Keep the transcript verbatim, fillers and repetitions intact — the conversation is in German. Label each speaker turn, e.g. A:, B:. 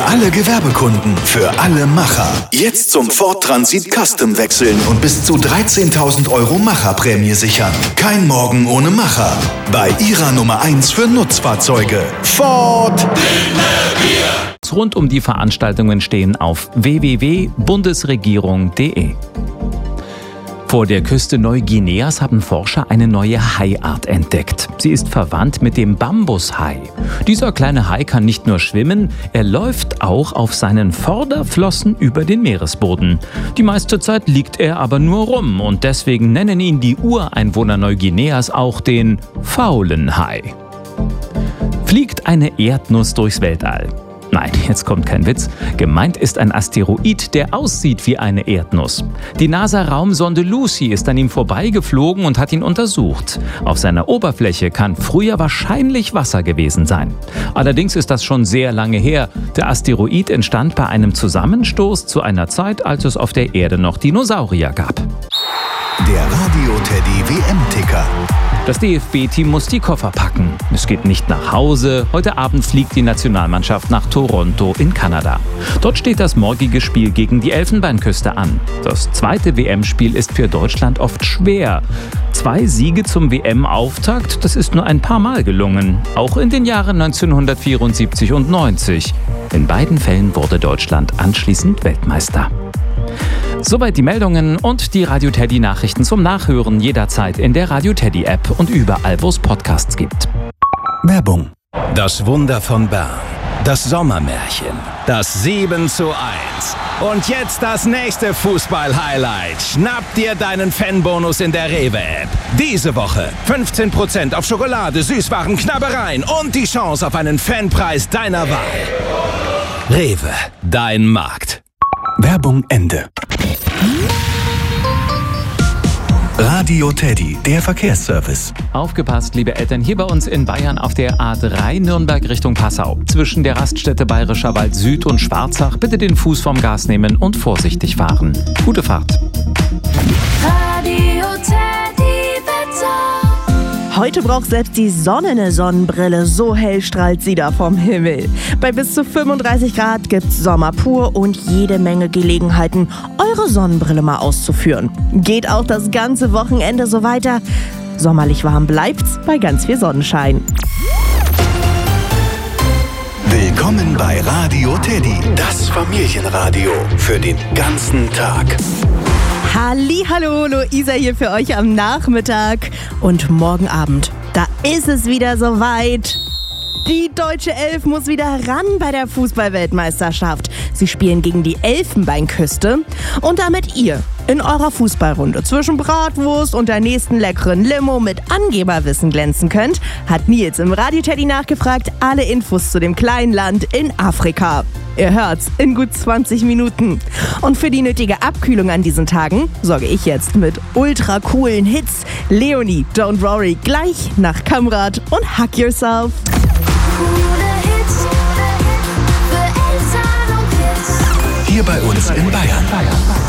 A: alle Gewerbekunden, für alle Macher. Jetzt zum Ford Transit Custom wechseln und bis zu dreizehntausend Euro Macherprämie sichern. Kein Morgen ohne Macher. Bei Ihrer Nummer eins für Nutzfahrzeuge. Ford.
B: Rund um die Veranstaltungen stehen auf w w w punkt bundesregierung punkt d e. Vor der Küste Neuguineas haben Forscher eine neue Haiart entdeckt. Sie ist verwandt mit dem Bambushai. Dieser kleine Hai kann nicht nur schwimmen, er läuft auch auf seinen Vorderflossen über den Meeresboden. Die meiste Zeit liegt er aber nur rum und deswegen nennen ihn die Ureinwohner Neuguineas auch den faulen Hai. Fliegt eine Erdnuss durchs Weltall? Nein, jetzt kommt kein Witz. Gemeint ist ein Asteroid, der aussieht wie eine Erdnuss. Die NASA-Raumsonde Lucy ist an ihm vorbeigeflogen und hat ihn untersucht. Auf seiner Oberfläche kann früher wahrscheinlich Wasser gewesen sein. Allerdings ist das schon sehr lange her. Der Asteroid entstand bei einem Zusammenstoß zu einer Zeit, als es auf der Erde noch Dinosaurier gab.
A: Der Radio-Teddy W M-Ticker.
B: Das D F B-Team muss die Koffer packen. Es geht nicht nach Hause. Heute Abend fliegt die Nationalmannschaft nach Toronto in Kanada. Dort steht das morgige Spiel gegen die Elfenbeinküste an. Das zweite W M-Spiel ist für Deutschland oft schwer. Zwei Siege zum W M-Auftakt, das ist nur ein paar Mal gelungen. Auch in den Jahren neunzehnhundertvierundsiebzig und neunzig. In beiden Fällen wurde Deutschland anschließend Weltmeister. Soweit die Meldungen und die Radio Teddy Nachrichten zum Nachhören jederzeit in der Radio Teddy App und überall, wo es Podcasts gibt.
A: Werbung.
C: Das Wunder von Bern. Das Sommermärchen. Das sieben zu eins. Und jetzt das nächste Fußball-Highlight. Schnapp dir deinen Fanbonus in der Rewe-App. Diese Woche fünfzehn Prozent auf Schokolade, Süßwaren, Knabbereien und die Chance auf einen Fanpreis deiner Wahl. Rewe, dein Markt.
A: Werbung Ende. Radio Teddy, der Verkehrsservice.
B: Aufgepasst, liebe Eltern, hier bei uns in Bayern auf der A drei Nürnberg Richtung Passau. Zwischen der Raststätte Bayerischer Wald Süd und Schwarzach bitte den Fuß vom Gas nehmen und vorsichtig fahren. Gute Fahrt.
D: Radio Teddy Wetter.
E: Heute braucht selbst die Sonne eine Sonnenbrille, so hell strahlt sie da vom Himmel. Bei bis zu fünfunddreißig Grad gibt's Sommer pur und jede Menge Gelegenheiten, eure Sonnenbrille mal auszuführen. Geht auch das ganze Wochenende so weiter. Sommerlich warm bleibt's bei ganz viel Sonnenschein.
A: Willkommen bei Radio Teddy, das Familienradio für den ganzen Tag.
E: Hallihallo, Luisa hier für euch am Nachmittag und morgen Abend. Da ist es wieder soweit. Die deutsche Elf muss wieder ran bei der Fußball-Weltmeisterschaft. Sie spielen gegen die Elfenbeinküste und damit ihr in eurer Fußballrunde zwischen Bratwurst und der nächsten leckeren Limo mit Angeberwissen glänzen könnt, hat Nils im Radio Teddy nachgefragt, alle Infos zu dem kleinen Land in Afrika. Ihr hört's in gut zwanzig Minuten. Und für die nötige Abkühlung an diesen Tagen sorge ich jetzt mit ultra coolen Hits. Leonie, Don't Worry, gleich nach Kamrat und Hug Yourself.
A: Hier bei uns in Bayern.